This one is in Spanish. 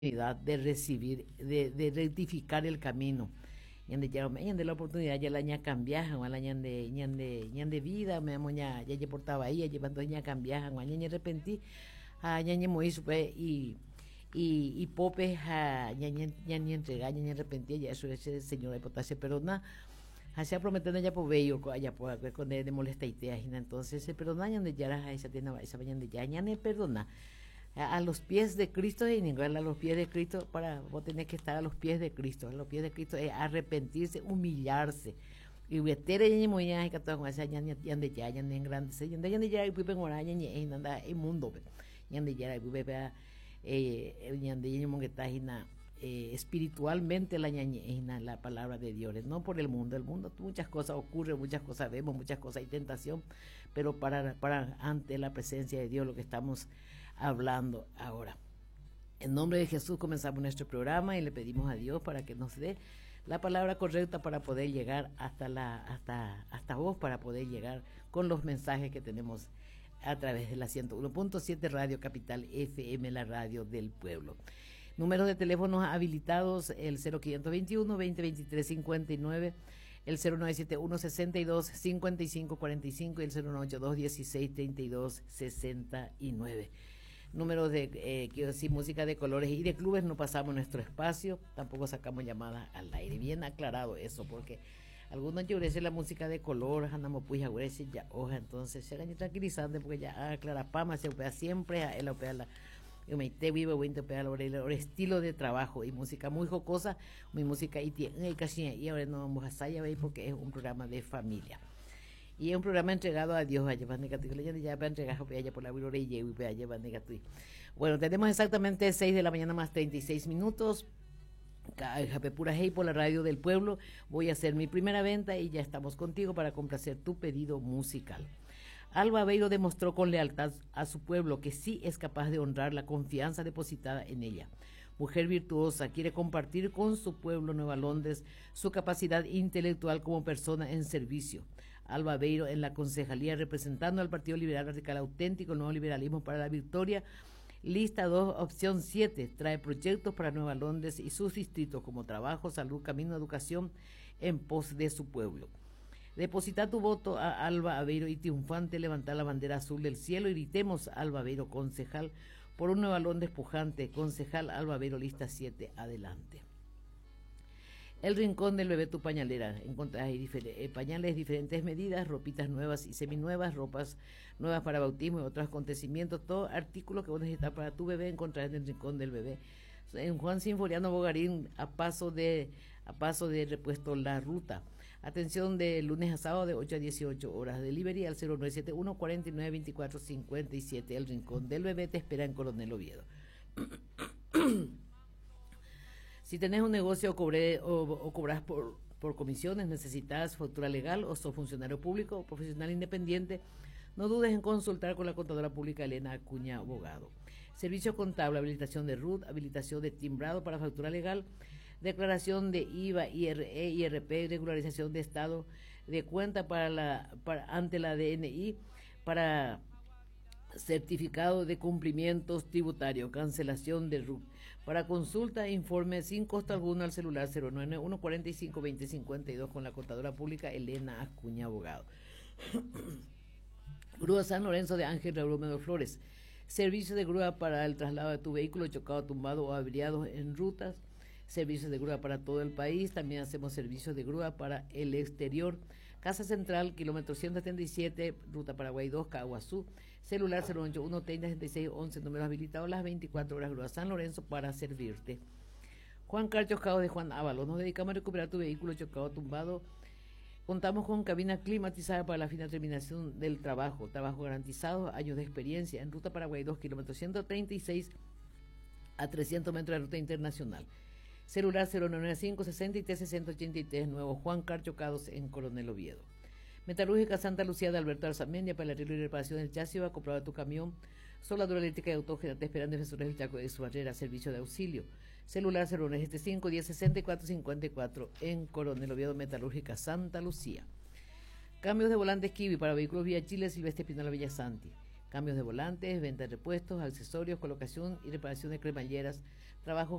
oportunidad de recibir, de rectificar el camino. Ñande ya me ñande la oportunidad ya la ña cambiaja, o la ñande vida, me amo ya portaba ahí, llevando ña cambiaja, o ña arrepentí, a ña Moisés y pope a ña ni entregar, ña arrepentí, ya eso es el Señor de potasio, pero nada. Hacía prometiendo ya por bello, allá por con de molesta y te entonces se perdona ñande ya a esa tienda, esa ñande ya ña ne perdona a los pies de Cristo y ningún a los pies de Cristo para vos tenés que estar a los pies de Cristo. A los pies de Cristo es arrepentirse, humillarse. Y vetere y muy ya que todo con esa yande ya yande en grande se yande ya y pipen ora y en anda el mundo yande ya y pipe yande y mongueta hina espiritualmente la ñañeina la palabra de Dios, no por el mundo muchas cosas ocurren, muchas cosas vemos, muchas cosas hay tentación, pero para ante la presencia de Dios lo que estamos hablando ahora. En nombre de Jesús comenzamos nuestro programa y le pedimos a Dios para que nos dé la palabra correcta para poder llegar hasta vos, para poder llegar con los mensajes que tenemos a través de la 101.7 Radio Capital FM, la radio del pueblo. Números de teléfonos habilitados, el 0521 2023 59, el 0971 62 55 45 y el 0982 16 32 69. Números de, quiero decir, música de colores y de clubes, no pasamos nuestro espacio, tampoco sacamos llamadas al aire. Bien aclarado eso, porque algunos llorecen la música de color, andamos pues ya hoja, entonces se hagan tranquilizando, porque ya aclara pama, se opera siempre, él opera la yo me te vivo bueno el estilo de trabajo y música muy jocosa, mi música y tiene casi y ahora no vamos a salir porque es un programa de familia. Y es un programa entregado a Dios, a llevar negativo, ya para entregar allá por la virora y llevar negativo. Bueno, tenemos exactamente 6 de la mañana más 36 minutos. Japepura Hey por la radio del pueblo. Voy a hacer mi primera venta y ya estamos contigo para complacer tu pedido musical. Alba Beiro demostró con lealtad a su pueblo que sí es capaz de honrar la confianza depositada en ella. Mujer virtuosa, quiere compartir con su pueblo Nueva Londres su capacidad intelectual como persona en servicio. Alba Beiro en la concejalía representando al Partido Liberal Radical Auténtico, el Nuevo Liberalismo para la Victoria, lista 2, opción 7, trae proyectos para Nueva Londres y sus distritos como trabajo, salud, camino, educación en pos de su pueblo. Deposita tu voto a Alba Aveiro y triunfante levantar la bandera azul del cielo y gritemos Alba Aveiro concejal por un Nueva Londres pujante. Concejal Alba Aveiro lista 7, adelante. El rincón del bebé tu pañalera, encontrás pañales de diferentes medidas, ropitas nuevas y seminuevas, ropas nuevas para bautismo y otros acontecimientos, todo artículo que vos necesitas para tu bebé encontrás en el rincón del bebé. En Juan Sinforiano Bogarín a paso de repuesto La Ruta. Atención de lunes a sábado de 8 a 18 horas. Delivery al 0971 49 24 57. El rincón del bebé te espera en Coronel Oviedo. Si tenés un negocio o cobras por comisiones, necesitas factura legal o sos funcionario público o profesional independiente, no dudes en consultar con la contadora pública Elena Acuña Abogado. Servicio contable, habilitación de RUT, habilitación de timbrado para factura legal, declaración de IVA, IRE, IRP, regularización de estado de cuenta ante la DNI, para certificado de cumplimientos tributarios, cancelación de RUT. Para consulta e informe sin costo alguno al celular 091 45 20 52 con la contadora pública Elena Acuña Abogado. Grúa San Lorenzo de Ángel Raúl Medo Flores. Servicio de grúa para el traslado de tu vehículo chocado, tumbado o averiado en rutas. Servicios de grúa para todo el país. También hacemos servicios de grúa para el exterior. Casa Central, kilómetro 177, Ruta Paraguay 2, Caguazú. Celular 081 30 66 11, números habilitados las 24 horas. Grúa San Lorenzo para servirte. Juan Carlos Chocado de Juan Ábalos. Nos dedicamos a recuperar tu vehículo chocado, tumbado. Contamos con cabina climatizada para la fina terminación del trabajo. Trabajo garantizado, años de experiencia. En Ruta Paraguay 2, kilómetro 136 a 300 metros de ruta internacional. Celular 095 63 683, Nuevo Juan Carlos Chocados en Coronel Oviedo. Metalúrgica Santa Lucía de Alberto Arzamendia para el arreglo y reparación del chasis, va comprado tu camión. Soldadura eléctrica y autógena te esperan defensores del Chaco de su barrera, servicio de auxilio. Celular 0975 1064 54 en Coronel Oviedo. Metalúrgica Santa Lucía. Cambios de volantes Kiwi para vehículos Vía Chile, Silvestre Pinola Villa Santi. cambios de volantes, venta de repuestos, accesorios, colocación y reparación de cremalleras, trabajos